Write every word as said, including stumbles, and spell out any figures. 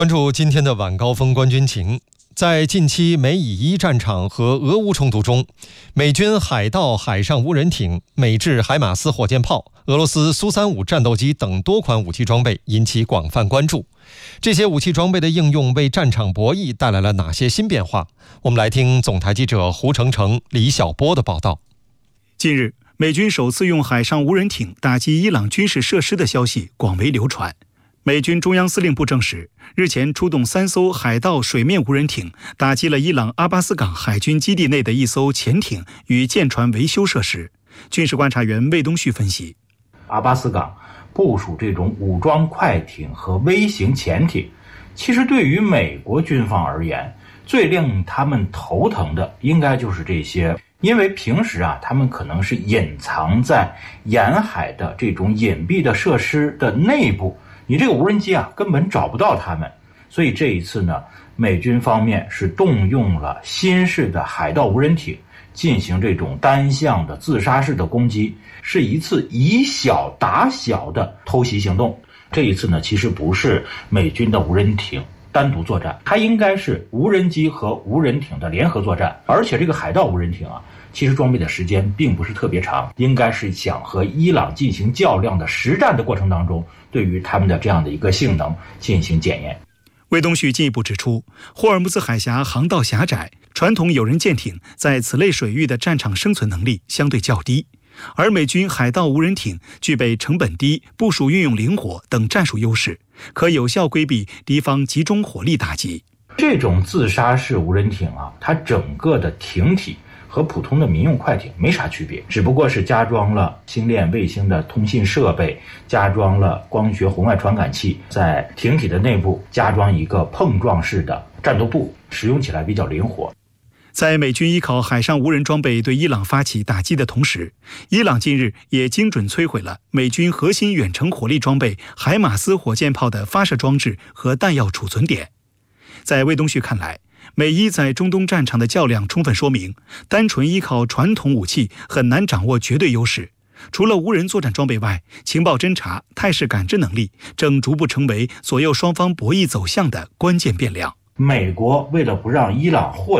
关注今天的晚高峰观军情。在近期美以一战场和俄乌冲突中，美军海盗海上无人艇、美制海马斯火箭炮、俄罗斯苏三五战斗机等多款武器装备引起广泛关注。这些武器装备的应用为战场博弈带来了哪些新变化？我们来听总台记者胡成成、李晓波的报道。 近日，美军首次用海上无人艇打击伊朗军事设施的消息广为流传。美军中央司令部证实，日前出动三艘海盗水面无人艇，打击了伊朗阿巴斯港海军基地内的一艘潜艇与舰船维修设施。军事观察员魏东旭分析， 阿巴斯港部署这种武装快艇和微型潜艇，其实对于美国军方而言，最令他们头疼的应该就是这些，因为平时啊，他们可能是隐藏在沿海的这种隐蔽的设施的内部，你这个无人机啊根本找不到他们。所以这一次呢，美军方面是动用了新式的海盗无人艇进行这种单向的自杀式的攻击，是一次以小打小的偷袭行动。这一次呢，其实不是美军的无人艇单独作战，它应该是无人机和无人艇的联合作战。而且这个海盗无人艇啊，其实装备的时间并不是特别长，应该是想和伊朗进行较量的实战的过程当中，对于他们的这样的一个性能进行检验。 魏东旭进一步指出，霍尔木兹海峡航道狭窄，传统有人舰艇在此类水域的战场生存能力相对较低，而美军海盗无人艇具备成本低、部署运用灵活等战术优势，可有效规避敌方集中火力打击。 这种自杀式无人艇啊，它整个的艇体和普通的民用快艇没啥区别，只不过是加装了星链卫星的通信设备，加装了光学红外传感器，在艇体的内部加装一个碰撞式的战斗部，使用起来比较灵活。 在美军依靠海上无人装备对伊朗发起打击的同时，伊朗近日也精准摧毁了美军核心远程火力装备海马斯火箭炮的发射装置和弹药储存点。在魏东旭看来，美伊在中东战场的较量充分说明，单纯依靠传统武器很难掌握绝对优势。除了无人作战装备外，情报侦察、态势感知能力正逐步成为左右双方博弈走向的关键变量。 美国为了不让伊朗获